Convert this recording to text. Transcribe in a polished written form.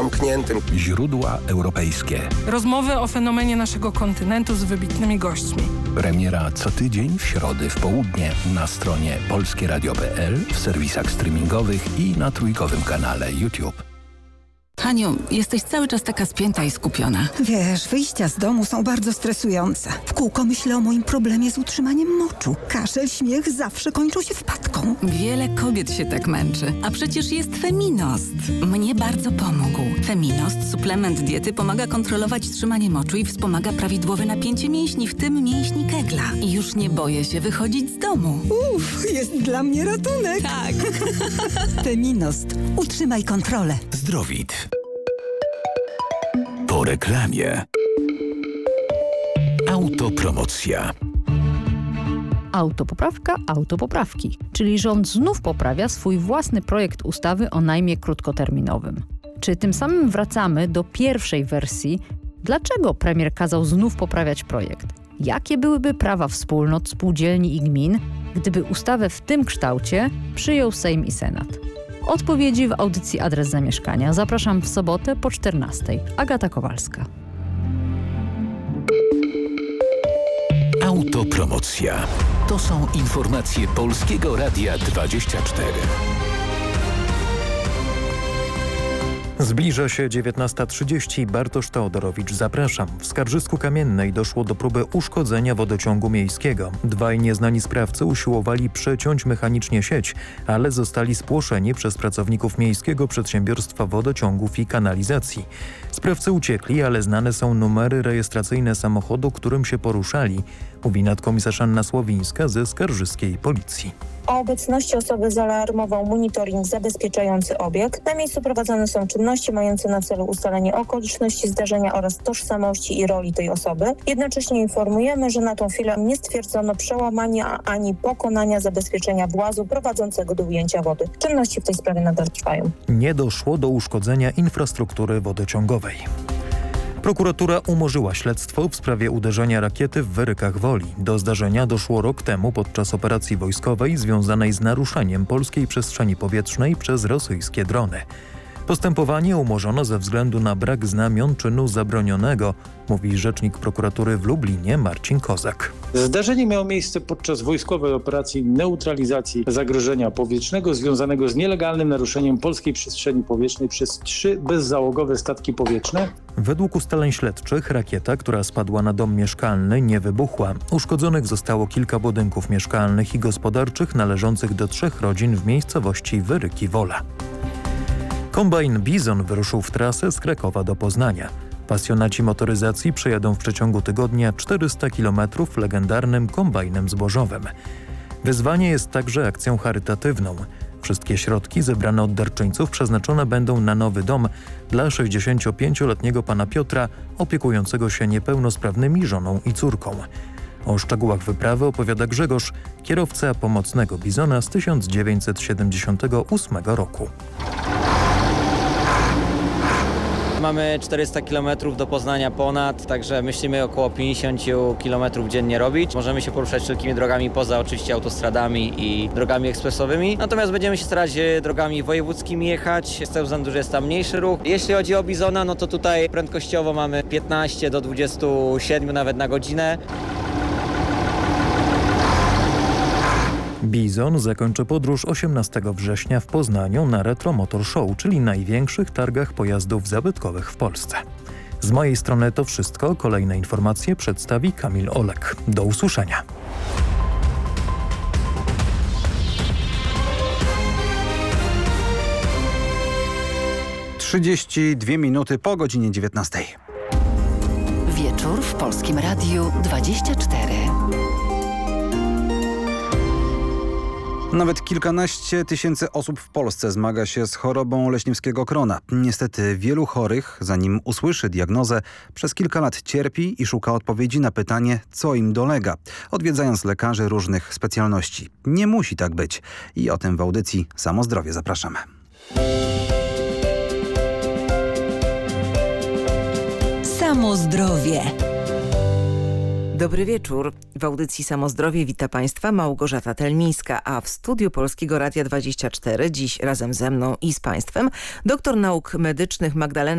zamkniętym. Źródła europejskie. Rozmowy o fenomenie naszego kontynentu z wybitnymi gośćmi. Premiera co tydzień w środę w południe na stronie polskieradio.pl, w serwisach streamingowych i na trójkowym kanale YouTube. Haniu, jesteś cały czas taka spięta i skupiona. Wiesz, wyjścia z domu są bardzo stresujące. W kółko myślę o moim problemie z utrzymaniem moczu. Kaszel, śmiech zawsze kończą się wpadką. Wiele kobiet się tak męczy. A przecież jest Feminost. Mnie bardzo pomógł. Feminost, suplement diety, pomaga kontrolować trzymanie moczu i wspomaga prawidłowe napięcie mięśni, w tym mięśni Kegla. I już nie boję się wychodzić z domu. Jest dla mnie ratunek. Tak. Feminost. Utrzymaj kontrolę. Zdrowit. Po reklamie. Autopromocja. Autopoprawka autopoprawki, czyli rząd znów poprawia swój własny projekt ustawy o najmie krótkoterminowym. Czy tym samym wracamy do pierwszej wersji? Dlaczego premier kazał znów poprawiać projekt? Jakie byłyby prawa wspólnot, spółdzielni i gmin, gdyby ustawę w tym kształcie przyjął Sejm i Senat? Odpowiedzi w audycji Adres Zamieszkania. Zapraszam w sobotę po 14:00. Agata Kowalska. Autopromocja. To są informacje Polskiego Radia 24. Zbliża się 19:30. Bartosz Teodorowicz, zapraszam. W Skarżysku-Kamiennej doszło do próby uszkodzenia wodociągu miejskiego. Dwaj nieznani sprawcy usiłowali przeciąć mechanicznie sieć, ale zostali spłoszeni przez pracowników Miejskiego Przedsiębiorstwa Wodociągów i Kanalizacji. Sprawcy uciekli, ale znane są numery rejestracyjne samochodu, którym się poruszali, mówi nadkomisarz Anna Słowińska ze skarżyskiej policji. O obecności osoby zaalarmował monitoring zabezpieczający obiekt. Na miejscu prowadzone są czynności mające na celu ustalenie okoliczności zdarzenia oraz tożsamości i roli tej osoby. Jednocześnie informujemy, że na tą chwilę nie stwierdzono przełamania ani pokonania zabezpieczenia włazu prowadzącego do ujęcia wody. Czynności w tej sprawie nadal trwają. Nie doszło do uszkodzenia infrastruktury wodociągowej. Prokuratura umorzyła śledztwo w sprawie uderzenia rakiety w Wyrykach Woli. Do zdarzenia doszło rok temu podczas operacji wojskowej związanej z naruszeniem polskiej przestrzeni powietrznej przez rosyjskie drony. Postępowanie umorzono ze względu na brak znamion czynu zabronionego, mówi rzecznik prokuratury w Lublinie Marcin Kozak. Zdarzenie miało miejsce podczas wojskowej operacji neutralizacji zagrożenia powietrznego związanego z nielegalnym naruszeniem polskiej przestrzeni powietrznej przez 3 bezzałogowe statki powietrzne. Według ustaleń śledczych rakieta, która spadła na dom mieszkalny, nie wybuchła. Uszkodzonych zostało kilka budynków mieszkalnych i gospodarczych należących do 3 rodzin w miejscowości Wyryki Wola. Kombajn Bizon wyruszył w trasę z Krakowa do Poznania. Pasjonaci motoryzacji przejadą w przeciągu tygodnia 400 km legendarnym kombajnem zbożowym. Wyzwanie jest także akcją charytatywną. Wszystkie środki zebrane od darczyńców przeznaczone będą na nowy dom dla 65-letniego pana Piotra opiekującego się niepełnosprawnymi żoną i córką. O szczegółach wyprawy opowiada Grzegorz, kierowca pomocnego Bizona z 1978 roku. Mamy 400 km do Poznania ponad, także myślimy około 50 km dziennie robić. Możemy się poruszać wszelkimi drogami poza oczywiście autostradami i drogami ekspresowymi. Natomiast będziemy się starać drogami wojewódzkimi jechać, z tego względu, że jest tam mniejszy ruch. Jeśli chodzi o Bizona, no to tutaj prędkościowo mamy 15 do 27 nawet na godzinę. Bizon zakończy podróż 18 września w Poznaniu na Retro Motor Show, czyli największych targach pojazdów zabytkowych w Polsce. Z mojej strony to wszystko. Kolejne informacje przedstawi Kamil Olek. Do usłyszenia. Trzydzieści 2 minuty po godzinie 19. Wieczór w Polskim Radiu 24. Nawet kilkanaście tysięcy osób w Polsce zmaga się z chorobą leśniewskiego krona. Niestety wielu chorych, zanim usłyszy diagnozę, przez kilka lat cierpi i szuka odpowiedzi na pytanie, co im dolega, odwiedzając lekarzy różnych specjalności. Nie musi tak być. I o tym w audycji Samo Zdrowie zapraszamy. Samo Zdrowie. Dobry wieczór. W audycji Samo Zdrowie wita Państwa Małgorzata Telmińska, a w studiu Polskiego Radia 24 dziś razem ze mną i z Państwem doktor nauk medycznych Magdalena